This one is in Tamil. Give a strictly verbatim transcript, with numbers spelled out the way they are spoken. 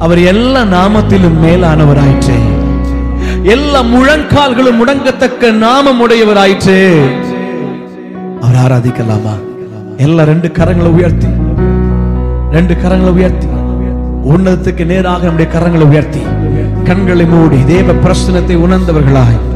அவர் எல்லா நாமத்திலும் மேலானவராயிற்றே. எல்லா முழங்கால்களும் முடங்கத்தக்க நாமம் உடையவராயிற்றே. அவர் ஆராதிக்கலாமா? எல்லா ரெண்டு கரங்களை உயர்த்தி, ரெண்டு கரங்களை உயர்த்தி, உன்னதத்துக்கு நேராக நம்முடைய கரங்களை உயர்த்தி, கண்களை மூடி தேவ பிரசன்னத்தை உணர்ந்தவர்களாய்